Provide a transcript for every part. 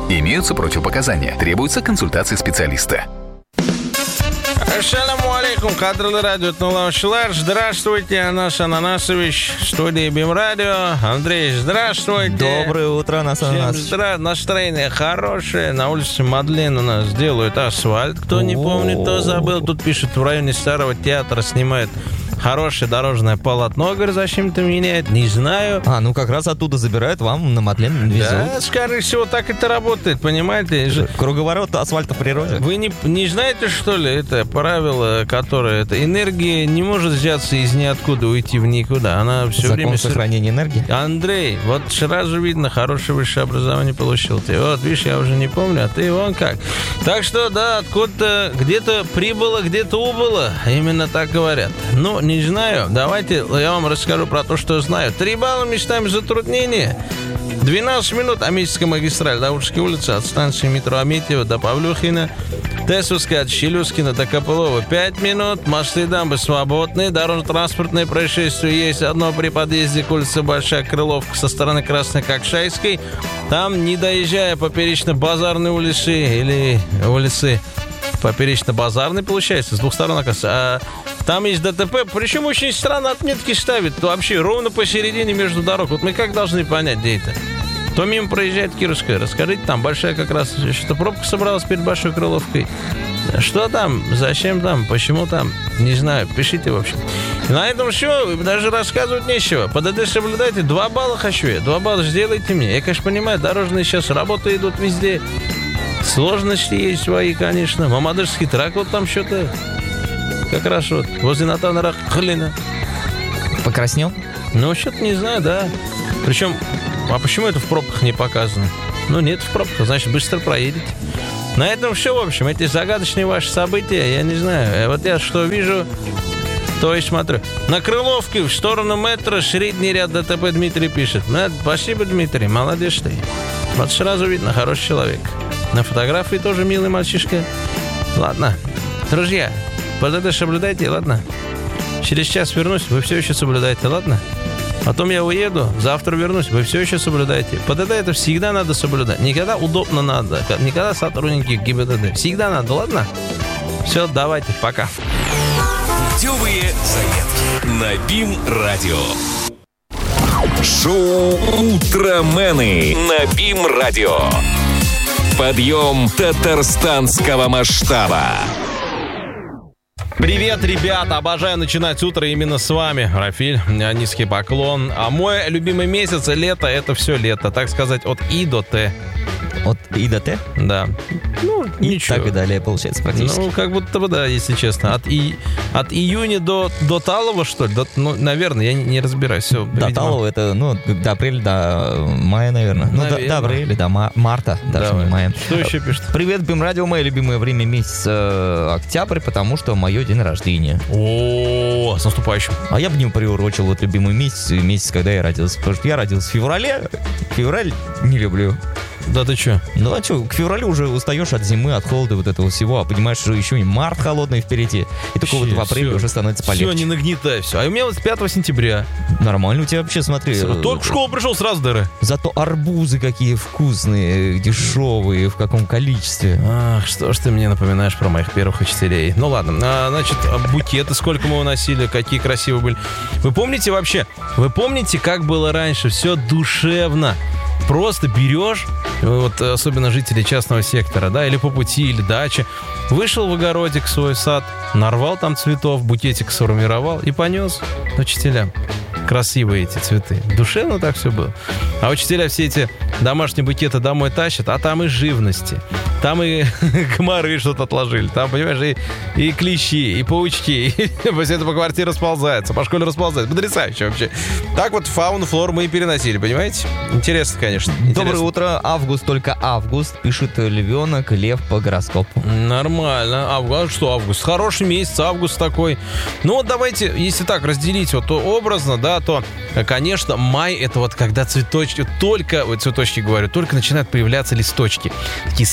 Имеются противопоказания. Требуется консультация специалиста. Ассаламу алейкум, кадрлы радио Тнулаушилар. Здравствуйте, Анас Ананасович, студия Бим Радио. Андрей, здравствуйте. Доброе утро, Анас Ананасович. Настроение хорошее. На улице Мадлен у нас делают асфальт. Кто не помнит, то забыл. Тут пишут, в районе Старого театра снимают хорошее дорожное полотно. Говорю, зачем-то меняет, не знаю. Ну как раз оттуда забирают, вам на Мадлен везут. Да, скорее всего, так это работает, понимаете? Круговорот асфальта в природе. Вы не знаете, что ли, это правило, которое... энергия не может взяться из ниоткуда, уйти в никуда. Она все время... Закон сохранения энергии? Андрей, вот сразу видно, хорошее высшее образование получил ты. Вот, видишь, я уже не помню, а ты вон как. Так что, да, откуда-то где-то прибыло, где-то убыло. Именно так говорят. Ну, не знаю. Давайте я вам расскажу про то, что знаю. 3 балла местами затруднения. 12 минут Амичская магистраль, Даурская улица, от станции метро Аметьево до Павлюхина. Тесовская от Щелюскина до Копылова 5 минут. Мосты и дамбы свободны. Дорожно-транспортное происшествие есть одно при подъезде к улице Большая Крыловка со стороны Красной Кокшайской. Там, не доезжая Поперечно-Базарной улицы или улицы Поперечно-Базарной, получается, с двух сторон, оказывается. Там есть ДТП, причем очень странно отметки ставят. Вообще ровно посередине между дорог. Вот мы как должны понять, где это? То мимо проезжает Кировская. Расскажите, там большая как раз что пробка собралась перед Большой Крыловкой. Что там? Зачем там? Почему там? Не знаю. Пишите, в общем. На этом все. Даже рассказывать нечего. ПДД соблюдайте. 2 балла хочу я. 2 балла сделайте мне. Я, конечно, понимаю, дорожные сейчас работы идут везде. Сложности есть свои, конечно. Мамадышский трак вот там что-то... Как раз вот возле Натана Хлина. Покраснел? Ну, что-то не знаю, да. Причем, а почему это в пробках не показано? Ну, нет в пробках, значит, быстро проедете. На этом все, в общем. Эти загадочные ваши события, я не знаю. Вот я что вижу, то и смотрю. На Крыловке в сторону метро средний ряд ДТП Дмитрий пишет. Спасибо, Дмитрий, молодец ты. Вот сразу видно, хороший человек. На фотографии тоже милый мальчишка. Ладно, друзья, ПДД соблюдайте, ладно? Через час вернусь, вы все еще соблюдаете, ладно? Потом я уеду, завтра вернусь, вы все еще соблюдаете. ПДД это всегда надо соблюдать. Никогда удобно надо, никогда сотрудники ГИБДД. Всегда надо, ладно? Все, давайте, пока. Путевые заметки на БИМ Радио. Шоу «Утромены» на БИМ Радио. Подъем татарстанского масштаба. Привет, ребята! Обожаю начинать утро именно с вами. Рафиль, низкий поклон. А мой любимый месяц лето — это все лето. Так сказать, от И до Т. От И до Т? Да. Ну, и ничего. Так и далее, получается, практически. Ну, как будто бы, да, если честно. От июня до Талова, что ли? Ну, наверное, я не разбираюсь. Все, до Талова это, до апреля, до мая, наверное. Ну, до апреля, до марта, даже не мая. Что еще пишет? Привет, Бим Радио. Мое любимое время месяц октябрь, потому что мое день рождения. О, с наступающим. А я бы не приурочил вот любимый месяц, когда я родился. Потому что я родился в феврале. Февраль не люблю. Да ты что? Ну а что, к февралю уже устаешь от зимы, от холода, вот этого всего, а понимаешь, что еще и март холодный впереди, и только вот в апреле уже становится полегче. Все, не нагнетай, все. А у меня вот с 5 сентября. Нормально у тебя вообще, смотри. Только в школу пришел, сразу дыры. Зато арбузы какие вкусные, дешевые, в каком количестве. Ах, что ж ты мне напоминаешь про моих первых учителей. Ну ладно, значит, букеты сколько мы уносили, какие красивые были. Вы помните, как было раньше? Все душевно. Просто берешь, вот особенно жители частного сектора, да, или по пути, или дача, вышел в огородик свой сад, нарвал там цветов, букетик сформировал и понес учителям. Красивые эти цветы. Душевно так все было. А учителя все эти домашние букеты домой тащат, а там и живности. Там и комары что-то отложили. Там, понимаешь, и клещи, и паучки. И все это по квартире расползается, по школе расползается. Потрясающе вообще. Так вот фауну, флору мы и переносили, понимаете? Интересно, конечно. Доброе утро. Август, только август. Пишет львенок, лев по гороскопу. Нормально. Август, что август? Хороший месяц, август такой. Ну вот давайте, если так разделить вот образно, да, то, конечно, май — это вот когда цветочки, только, вот цветочки говорю, только начинают появляться листочки. Такие салатные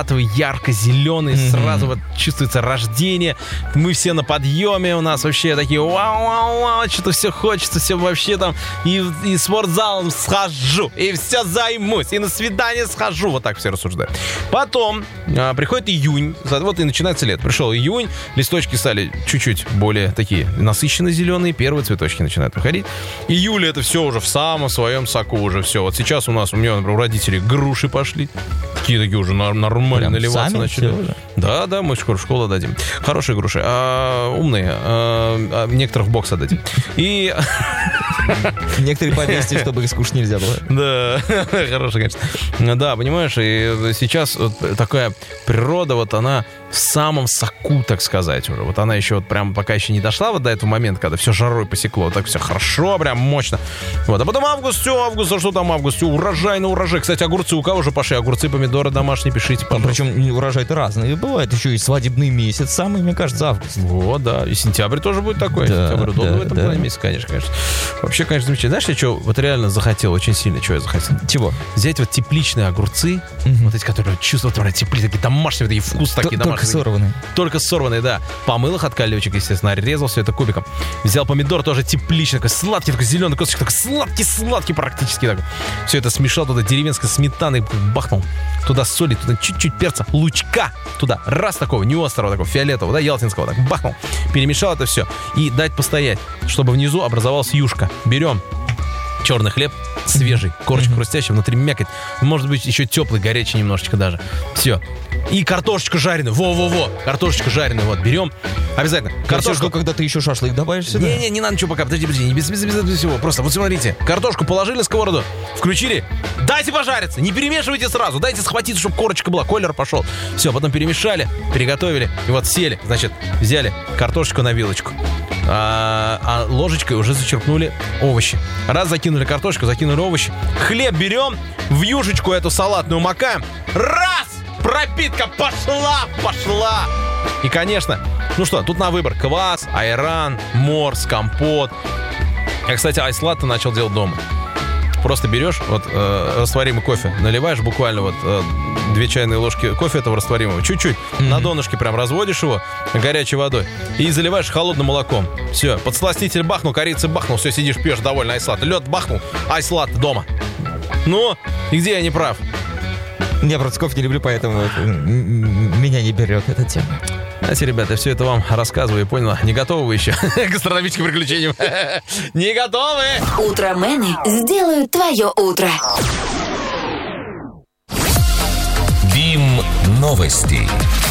матовый, ярко-зеленый, сразу вот чувствуется рождение. Мы все на подъеме, у нас вообще такие вау-вау-вау, что-то все хочется, все вообще там, и спортзалом схожу, и все займусь, и на свидание схожу, вот так все рассуждают. Потом приходит июнь, вот и начинается лето. Пришел июнь, листочки стали чуть-чуть более такие насыщенно-зеленые, первые цветочки начинают выходить. Июль это все уже в самом своем соку уже все. Вот сейчас у меня, например, у родителей груши пошли. Такие уже нормально прям наливаться начали. Да, мы скоро в школу дадим. Хорошие груши, умные. Некоторых в бокс отдадим. И... Некоторые повесьте, чтобы их скушать нельзя было. Да, хорошие, конечно. Да, понимаешь, и сейчас вот такая природа, вот она в самом соку, так сказать, уже. Вот она еще вот прям пока еще не дошла вот до этого момента, когда все жарой посекло. Вот так все хорошо, прям мощно. Вот, а потом август, а что там август? Все, урожай на урожай. Кстати, огурцы у кого уже пошли? Огурцы, помидоры домашние, пишите, пожалуйста. Причем урожай-то разные. Бывает еще и свадебный месяц, самый, мне кажется, август. Вот, да. И сентябрь тоже будет такой. Да, сентябрь удобно в этом плане месяц, конечно. Вообще, конечно, замечательно. Знаешь, я что вот реально захотел, очень сильно, что я захотел? Чего? Взять вот тепличные огурцы, вот эти, которые чувствуют, теплые, такие домашние, такие вкус, такие домашние. Только сорванные. Только сорванные, да. Помыл их от колечек, естественно, резал все это кубиком. Взял помидор тоже тепличный, такой сладкий, такой зеленый косточек, такой сладкий практически. Так. Все это смешал туда деревенской сметаной, бахнул. Туда соли, туда чуть-чуть перца, лучка. Туда раз такого, не острого, такого фиолетового, да, ялтинского, так бахнул. Перемешал это все и дать постоять, чтобы внизу образовалась юшка. Берем черный хлеб, свежий, корочка хрустящая, внутри мякоть. Может быть, еще теплый, горячий немножечко даже. Все. И картошечка жареная. Во-во-во. Картошечка жареная. Вот, берем. Обязательно. Картошку, когда ты еще шашлык добавишь сюда? Не надо ничего пока. Подожди. Без всего. Просто вот смотрите. Картошку положили в сковороду, включили. Дайте пожариться. Не перемешивайте сразу. Дайте схватиться, чтобы корочка была. Колер пошел. Все, потом перемешали, приготовили. И вот сели. Значит, взяли картошечку на вилочку. А ложечкой уже зачерпнули овощи. Раз закинули картошку, закинули овощи. Хлеб берем, в юшечку эту салатную макаем. Раз! Пропитка пошла! И, конечно, ну что, тут на выбор квас, айран, морс, компот. Я, кстати, айс-латте начал делать дома. Просто берешь вот растворимый кофе, наливаешь буквально вот 2 чайные ложки кофе этого растворимого, чуть-чуть, на донышке прям разводишь его горячей водой и заливаешь холодным молоком. Все, подсластитель бахнул, корицы бахнул, все, сидишь, пьешь довольно айс-латте. Лед бахнул, айс-латте дома. Ну, и где я не прав? Я просто кофе не люблю, поэтому меня не берет эта тема. Знаете, ребята, я все это вам рассказываю и понял, не готовы вы еще к гастрономическим приключениям? Не готовы! Утромены сделают твое утро. БИМ новости.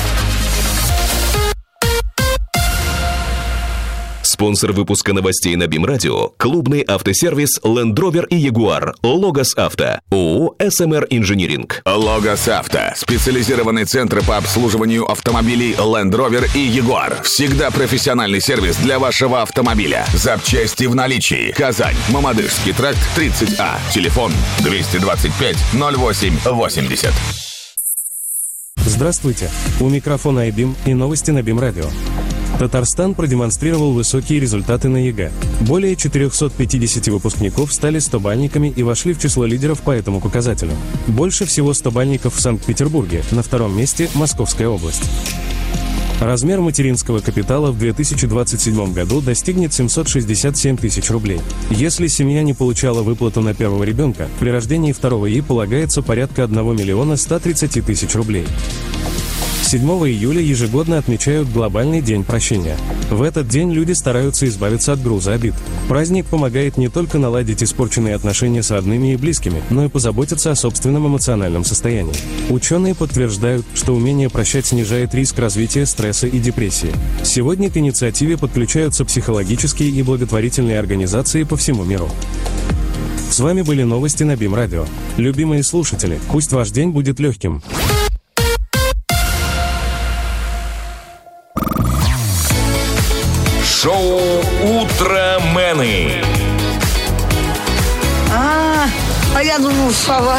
Спонсор выпуска новостей на БИМ Радио – клубный автосервис Land Rover и Jaguar. Логос Авто. ООО СМР Инжиниринг. Логос Авто. Специализированный центр по обслуживанию автомобилей Land Rover и Jaguar. Всегда профессиональный сервис для вашего автомобиля. Запчасти в наличии. Казань. Мамадышский тракт 30А. Телефон 225 08 80. Здравствуйте. У микрофона iBIM и новости на БИМ Радио. Татарстан продемонстрировал высокие результаты на ЕГЭ. Более 450 выпускников стали 100-бальниками и вошли в число лидеров по этому показателю. Больше всего 100-бальников в Санкт-Петербурге, на втором месте Московская область. Размер материнского капитала в 2027 году достигнет 767 тысяч рублей. Если семья не получала выплату на первого ребенка, при рождении второго ей полагается порядка 1 миллиона 130 тысяч рублей. 7 июля ежегодно отмечают Глобальный день прощения. В этот день люди стараются избавиться от груза обид. Праздник помогает не только наладить испорченные отношения с родными и близкими, но и позаботиться о собственном эмоциональном состоянии. Ученые подтверждают, что умение прощать снижает риск развития стресса и депрессии. Сегодня к инициативе подключаются психологические и благотворительные организации по всему миру. С вами были новости на БИМ Радио. Любимые слушатели, пусть ваш день будет легким. Шоу «Утромены». А я думал, сова.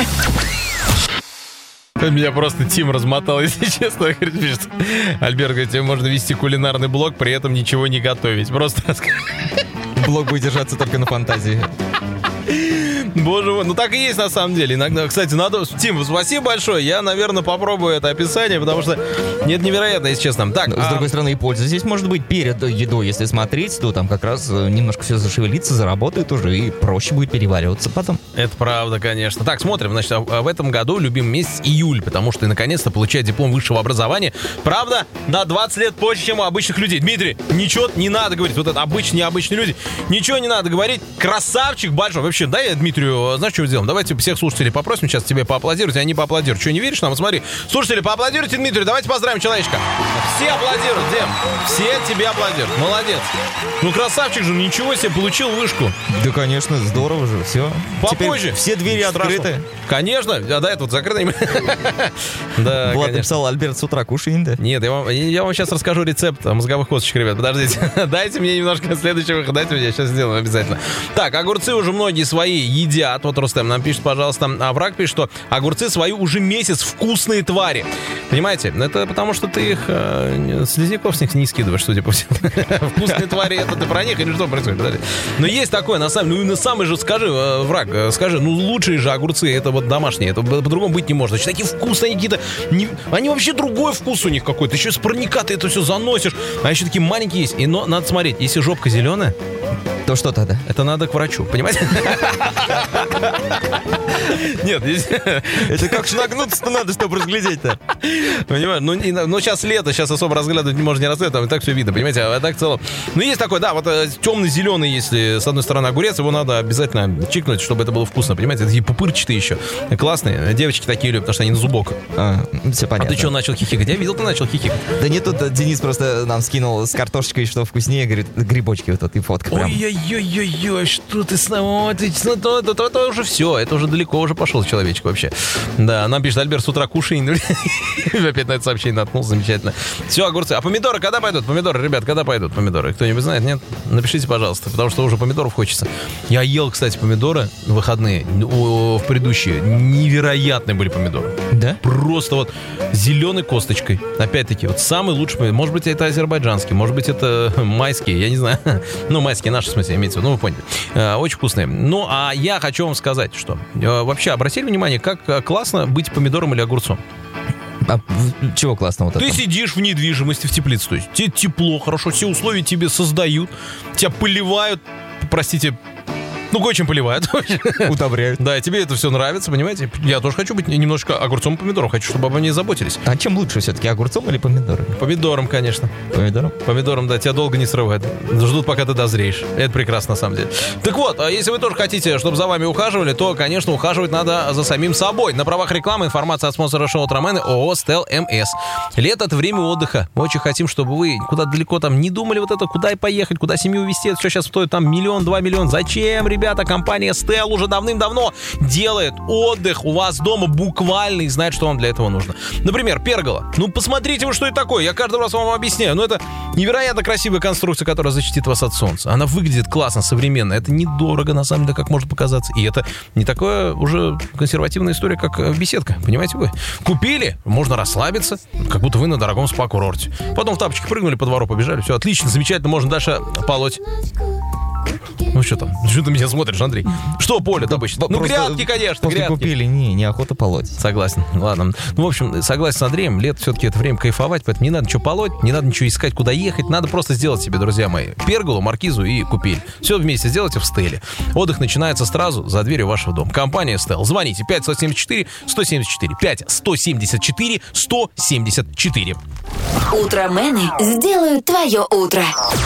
Меня просто Тим размотал, если честно. Говорит, Альберт говорит, тебе можно вести кулинарный блог, при этом ничего не готовить. Просто блог будет держаться только на фантазии. Боже мой, ну так и есть на самом деле. Иногда, кстати, надо... Тим, спасибо большое. Я, наверное, попробую это описание, потому что нет, невероятно, если честно. Так, с другой стороны, и польза здесь может быть перед едой. Если смотреть, то там как раз немножко все зашевелится, заработает уже, и проще будет перевариваться потом. Это правда, конечно. Так, смотрим. Значит, в этом году любимый месяц июль, потому что наконец-то получает диплом высшего образования. Правда, на 20 лет позже, чем у обычных людей. Дмитрий, ничего не надо говорить. Вот это обычные, необычные люди. Ничего не надо говорить. Красавчик большой. Вообще, дай я Дмитрию, знаешь, что сделаем? Давайте всех слушателей попросим сейчас тебе поаплодировать, а они поаплодируют. Что, не веришь нам? Смотри. Слушатели, поаплодируйте Дмитрию. Давайте поздравим человечка. Все аплодируют, Дем. Все тебе аплодируют. Молодец. Ну, красавчик же, ничего себе, получил вышку. Да, конечно, здорово же. Все. Попозже. Теперь все двери открыты. Конечно. А до этого закрыты. Да, Влад написал, Альберт с утра кушает, да? Нет, я вам сейчас расскажу рецепт мозговых косточек, ребят. Подождите. Дайте мне немножко следующий выход. Дайте мне, я сейчас сделаю обязательно. Так, огурцы уже многие свои едят. Вот Рустем нам пишет, пожалуйста. А Враг пишет, что огурцы свои уже месяц вкусные твари. Понимаете? Это потому, что ты их слизняков с них не скидываешь, судя по всему. Вкусные твари, это ты про них или что происходит? Подожди. Но есть такое, на самом деле. Ну, самый же, скажи, Враг, скажи, ну, лучшие же огурцы, это вот домашние. Это по-другому быть не может. Значит, такие вкусные, они какие-то... Они вообще другой вкус у них какой-то. Еще с парника ты это все заносишь. А еще такие маленькие есть. Но надо смотреть, если жопка зеленая, то что тогда? Это надо к врачу, понимаете? Нет, это как же нагнуться-то надо, чтобы разглядеть-то. Понимаешь? Ну, сейчас лето, сейчас особо разглядывать не можно, не разглядывать, там и так все видно, понимаете? А так в целом. Ну, есть такой, да, вот темно-зеленый, если с одной стороны огурец, его надо обязательно чикнуть, чтобы это было вкусно, понимаете? Такие пупырчатые еще, классные. Девочки такие любят, потому что они на зубок. Все понятно. А ты что, начал хихикать? Я видел, ты начал хихикать. Да нет, тут Денис просто нам скинул с картошечкой, что вкуснее, говорит, грибочки вот тут и фотка прям. Ой-ой-ой-ой, что ты снова... Это уже все, это уже далеко уже пошел человечек вообще. Да, нам пишет Альберт с утра кушай. Опять на это сообщение наткнулся, замечательно. Все, огурцы. А помидоры когда пойдут? Помидоры, ребят, когда пойдут помидоры? Кто-нибудь знает, нет? Напишите, пожалуйста, потому что уже помидоров хочется. Я ел, кстати, помидоры в выходные, в предыдущие. Невероятные были помидоры. Да? Просто вот зеленой косточкой. Опять-таки, вот самый лучший помидор. Может быть, это азербайджанский, может быть, это майский, я не знаю. Ну, майские наши, в смысле, имеется в виду, ну, вы поняли. Очень вкусные. Ну, а я хочу вам сказать, что вообще обратили внимание, как классно быть помидором или огурцом? А чего классного? Ты сидишь в недвижимости, в теплице, то есть тебе тепло, хорошо, все условия тебе создают, тебя поливают, простите, ну, кое-чем поливают. Удобряют. Да, и тебе это все нравится, понимаете? Я тоже хочу быть немножко огурцом и помидором. Хочу, чтобы обо мне заботились. А чем лучше все-таки, огурцом или помидором? Помидором, конечно. Помидором? Помидором, да, тебя долго не срывают. Ждут, пока ты дозреешь. Это прекрасно, на самом деле. Так вот, а если вы тоже хотите, чтобы за вами ухаживали, то, конечно, ухаживать надо за самим собой. На правах рекламы информация от спонсора шоу «Утромены» ООО «Стел МС». Лето — это время отдыха. Мы очень хотим, чтобы вы куда далеко там не думали вот это, куда и поехать, куда семью увезти. Это все сейчас стоит там 1 миллион, 2 миллиона. Зачем, ребята? Компания Стел уже давным-давно делает отдых у вас дома буквально и знает, что вам для этого нужно. Например, пергола. Ну, посмотрите вы, что это такое. Я каждый раз вам объясняю. Но это невероятно красивая конструкция, которая защитит вас от солнца. Она выглядит классно, современно. Это недорого, на самом деле, как может показаться. И это не такая уже консервативная история, как беседка. Понимаете вы? Купили, можно расслабиться, как будто вы на дорогом спа-курорте. Потом в тапочки прыгнули, по двору побежали. Все отлично, замечательно, можно дальше полоть. Ну что там? Что ты меня смотришь, Андрей? Что поле-то обычно? Ну, грядки, конечно, после грядки. Купили, неохота полоть. Согласен, ладно. Ну, в общем, согласен с Андреем, лето все-таки это время кайфовать, поэтому не надо ничего полоть, не надо ничего искать, куда ехать. Надо просто сделать себе, друзья мои, перголу, маркизу и купель. Все вместе сделайте в Стеле. Отдых начинается сразу за дверью вашего дома. Компания Стел. Звоните 5-174-174. 5-174-174. Утромены сделают твое утро.